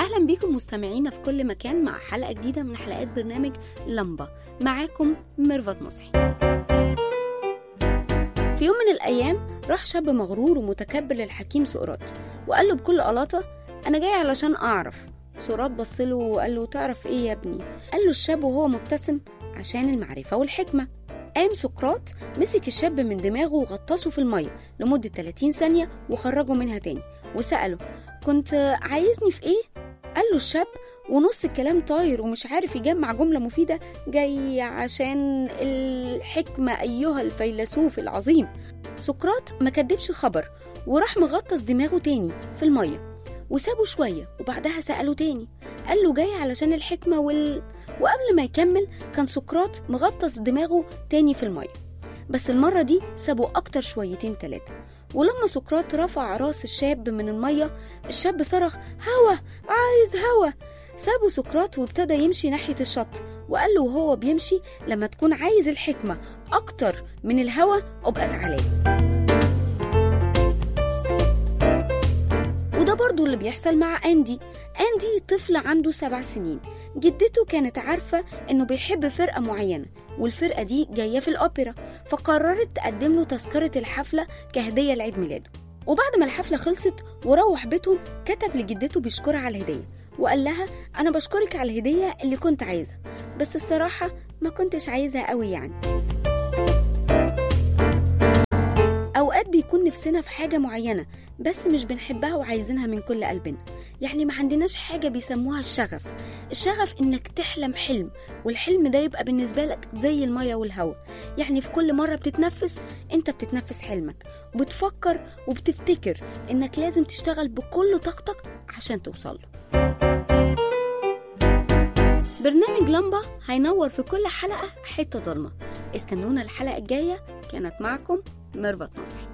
أهلا بيكم مستمعينا في كل مكان مع حلقة جديدة من حلقات برنامج لمبة. معاكم ميرفت نصحي. في يوم من الأيام راح شاب مغرور ومتكبر للحكيم سقراط وقال له بكل قلاطة: أنا جاي علشان أعرف. سقراط بصله وقال له: تعرف إيه يا ابني؟ قال له الشاب وهو مبتسم: عشان المعرفة والحكمة. قام سقراط مسك الشاب من دماغه وغطسه في المية لمدة 30 ثانية وخرجه منها تاني وسأله: كنت عايزني في إيه؟ قال له الشاب ونص الكلام طاير ومش عارف يجمع جملة مفيدة: جاي عشان الحكمة أيها الفيلسوف العظيم. سقراط ما كدبش خبر وراح مغطس دماغه تاني في المية وسابه شوية وبعدها سأله تاني قال له: جاي علشان الحكمة وقبل ما يكمل كان سقراط مغطس دماغه تاني في المية، بس المرة دي سابه أكتر شويتين 3. ولما سقراط رفع راس الشاب من المية الشاب صرخ: هوا، عايز هوا. سابه سقراط وابتدى يمشي ناحية الشط وقال له وهو بيمشي: لما تكون عايز الحكمة أكتر من الهوا ابقى تعالى. وده برضو اللي بيحصل مع أندي طفل عنده 7 سنين. جدته كانت عارفة إنه بيحب فرقة معينة والفرقة دي جاية في الأوبرا، فقررت تقدم له تذكرة الحفلة كهدية لعيد ميلاده. وبعد ما الحفلة خلصت وروح بيته كتب لجدته بيشكرها على الهدية وقال لها: أنا بشكرك على الهدية اللي كنت عايزها، بس الصراحة ما كنتش عايزها قوي يعني. أوقات بيكون نفسنا في حاجة معينة بس مش بنحبها وعايزينها من كل قلبنا، يعني ما عندناش حاجة بيسموها الشغف إنك تحلم حلم، والحلم ده يبقى بالنسبة لك زي المية والهواء، يعني في كل مرة بتتنفس انت بتتنفس حلمك وبتفكر وبتفتكر إنك لازم تشتغل بكل طاقتك عشان توصله. برنامج لمبة هينور في كل حلقة حتة ضلمة. استنونا الحلقة الجاية. كانت معكم ميرفت نصحي.